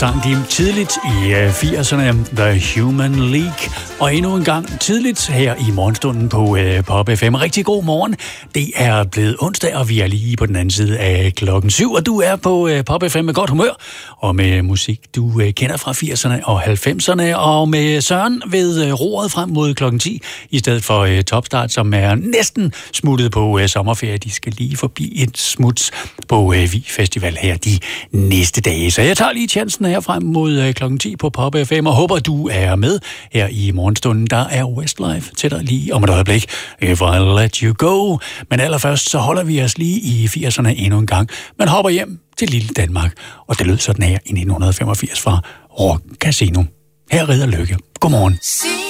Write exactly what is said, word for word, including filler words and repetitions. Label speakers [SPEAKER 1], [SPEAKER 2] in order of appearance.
[SPEAKER 1] sang de tidligt i firserne, The Human League. Og endnu en gang tidligt her i morgenstunden på uh, Pop F M. Rigtig god morgen. Det er blevet onsdag, og vi er lige på den anden side af klokken syv. Og du er på uh, Pop F M med godt humør, og med musik, du uh, kender fra firserne og halvfemserne. Og med Søren ved uh, roret frem mod klokken ti, i stedet for uh, Topstart, som er næsten smuttet på uh, sommerferie. De skal lige forbi et smuts på uh, Vi Festival her de næste dage. Så jeg tager lige chancen her frem mod uh, klokken ti på Pop F M, og håber, du er med her i morgenstunden. Der er Westlife til dig lige om et øjeblik. If I Let You Go. Men allerførst, så holder vi os lige i firserne endnu en gang. Man hopper hjem til lille Danmark, og det lød sådan her i nitten femogfirs fra Rock Casino. Her Ridder Lykke. Godmorgen.